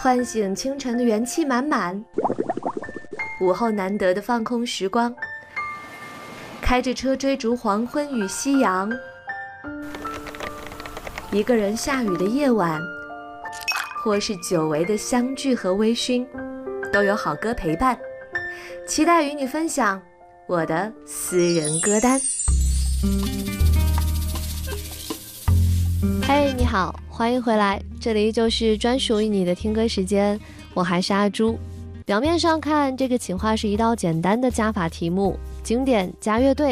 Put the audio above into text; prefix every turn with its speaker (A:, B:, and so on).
A: 唤醒清晨的元气满满，午后难得的放空时光，开着车追逐黄昏与夕阳，一个人下雨的夜晚，或是久违的相聚和微醺，都有好歌陪伴。期待与你分享我的私人歌单。
B: 嘿，你好，欢迎回来，这里就是专属于你的听歌时间，我还是阿朱。表面上看，这个企划是一道简单的加法题目，经典加乐队